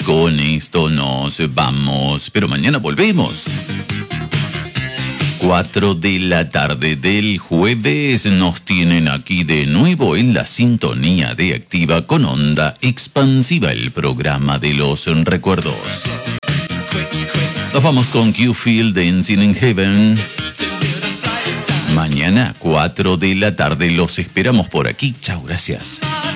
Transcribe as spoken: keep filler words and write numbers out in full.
con esto nos vamos, pero mañana volvemos. Cuatro de la tarde del jueves nos tienen aquí de nuevo en la sintonía de Activa con Onda Expansiva, el programa de los recuerdos. Nos vamos con Q-Field Dancing in Heaven. Mañana, cuatro de la tarde, los esperamos por aquí. Chao, gracias.